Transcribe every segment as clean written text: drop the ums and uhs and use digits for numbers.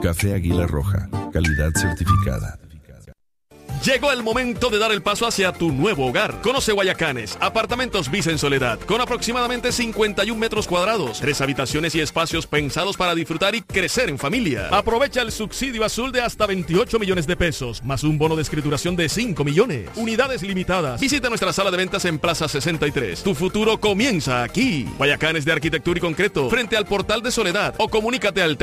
Café Águila Roja, calidad certificada. Llegó el momento de dar el paso hacia tu nuevo hogar. Conoce Guayacanes, apartamentos Visa en Soledad, con aproximadamente 51 metros cuadrados, 3 habitaciones y espacios pensados para disfrutar y crecer en familia. Aprovecha el subsidio azul de hasta 28 millones de pesos, más un bono de escrituración de 5 millones. Unidades limitadas. Visita nuestra sala de ventas en Plaza 63. Tu futuro comienza aquí. Guayacanes de Arquitectura y Concreto, frente al Portal de Soledad, o comunícate al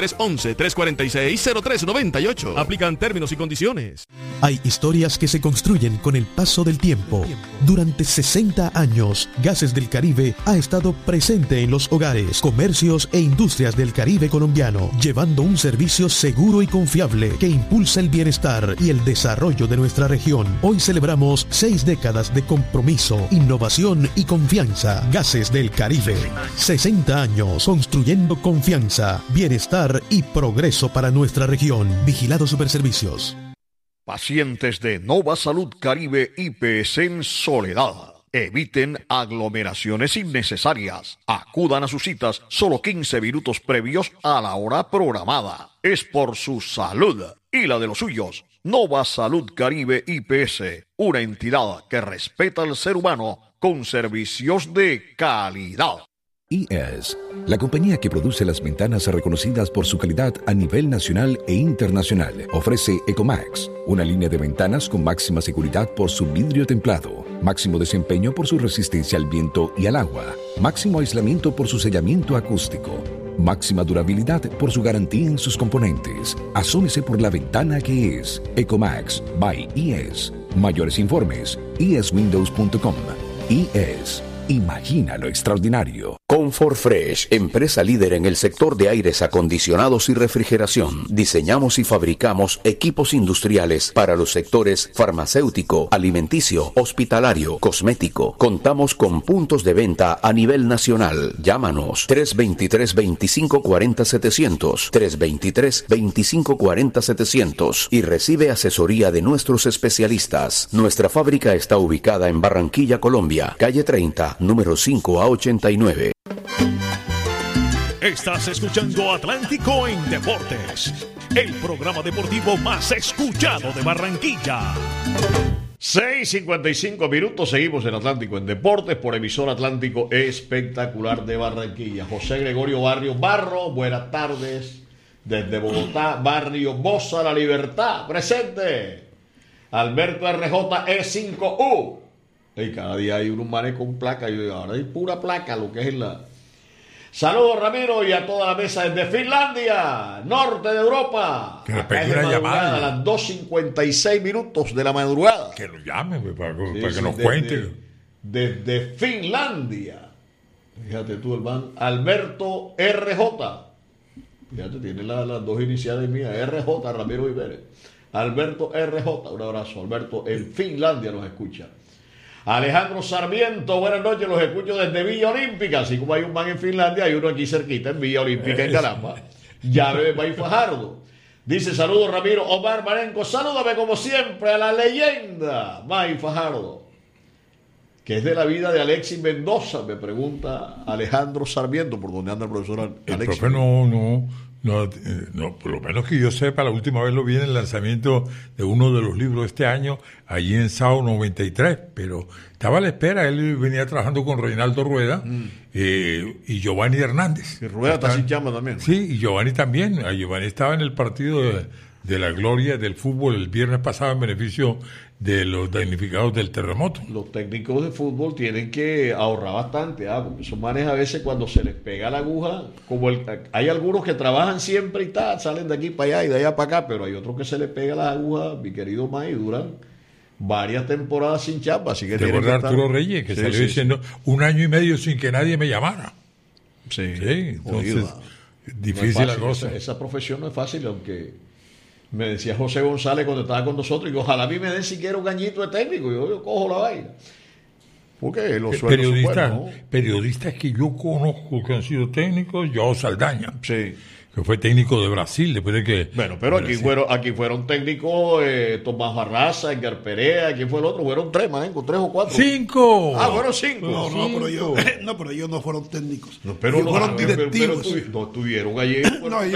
311-346-0398. Aplican términos y condiciones. Hay historias que se construyen con el paso del tiempo. Durante 60 años, Gases del Caribe ha estado presente en los hogares, comercios e industrias del Caribe colombiano, llevando un servicio seguro y confiable que impulsa el bienestar y el desarrollo de nuestra región. Hoy celebramos 6 décadas de compromiso, innovación y confianza. Gases del Caribe. 60 años construyendo confianza, bienestar y progreso para nuestra región. Vigilado Superservicios. Pacientes de Nova Salud Caribe IPS en Soledad. Eviten aglomeraciones innecesarias. Acudan a sus citas solo 15 minutos previos a la hora programada. Es por su salud y la de los suyos. Nova Salud Caribe IPS, una entidad que respeta al ser humano con servicios de calidad. IES, la compañía que produce las ventanas reconocidas por su calidad a nivel nacional e internacional, ofrece Ecomax, una línea de ventanas con máxima seguridad por su vidrio templado, máximo desempeño por su resistencia al viento y al agua, máximo aislamiento por su sellamiento acústico, máxima durabilidad por su garantía en sus componentes. Asómese por la ventana que es Ecomax by IES. Mayores informes, ieswindows.com. IES. Imagina lo extraordinario. Comfort Fresh, empresa líder en el sector de aires acondicionados y refrigeración. Diseñamos y fabricamos equipos industriales para los sectores farmacéutico, alimenticio, hospitalario, cosmético. Contamos con puntos de venta a nivel nacional. Llámanos 323-2540-700, 323-2540-700 y recibe asesoría de nuestros especialistas. Nuestra fábrica está ubicada en Barranquilla, Colombia, calle 30, número 5 a 89. Estás escuchando Atlántico en Deportes, el programa deportivo más escuchado de Barranquilla. 6:55 minutos, seguimos en Atlántico en Deportes por emisor Atlántico Espectacular de Barranquilla. José Gregorio Barrio Barro, buenas tardes desde Bogotá, Barrio Bosa La Libertad, presente. Alberto RJ E5U. Y cada día hay un manejo con placa y ahora hay pura placa, lo que es la... Saludos Ramiro y a toda la mesa desde Finlandia, norte de Europa. Que le pegue una llamada a las 2:56 minutos de la madrugada. Que lo llamen para que nos cuente. Desde Finlandia. Fíjate tú, hermano. Alberto RJ. Fíjate, tiene las dos iniciales mías. RJ, Ramiro Iberes. Alberto RJ, un abrazo. Alberto en Finlandia nos escucha. Alejandro Sarmiento, buenas noches, los escucho desde Villa Olímpica, así como hay un man en Finlandia, hay uno aquí cerquita en Villa Olímpica en Caramba, ya ve Bay Fajardo. Dice, saludos Ramiro. Omar Marenco, salúdame como siempre a la leyenda Bay Fajardo, que es de la vida de Alexis Mendoza, me pregunta Alejandro Sarmiento, por dónde anda el profesor Alexis. El profe no, por lo menos que yo sepa, la última vez lo vi en el lanzamiento de uno de los libros de este año, allí en SAO 93, pero estaba a la espera. Él venía trabajando con Reinaldo Rueda y Giovanni Hernández. Y Rueda está sin llama también. Sí, y Giovanni también. Giovanni estaba en el partido de la gloria del fútbol el viernes pasado en beneficio de los damnificados del terremoto. Los técnicos de fútbol tienen que ahorrar bastante, porque esos manes a veces cuando se les pega la aguja, hay algunos que trabajan siempre y salen de aquí para allá y de allá para acá, pero hay otros que se les pega la aguja, mi querido May, y duran varias temporadas sin chamba, así que ¿te acuerdas de Arturo Reyes, que salió diciendo 1 año y medio sin que nadie me llamara? Sí, entonces difícil la cosa. Esa profesión no es fácil, aunque me decía José González cuando estaba con nosotros, y ojalá a mí me den siquiera un añito de técnico, yo cojo la vaina. Porque los sueldos son buenos, ¿no? Periodistas que yo conozco que han sido técnicos, Joao Saldaña. Sí. Que fue técnico de Brasil después de que... Bueno, pero aquí fueron técnicos Tomás Barraza, Edgar Perea, aquí fue el otro, fueron 3 o 4. 5. Fueron 5. Pero ellos no fueron técnicos. Pero fueron directivos. Pero estuvieron allí.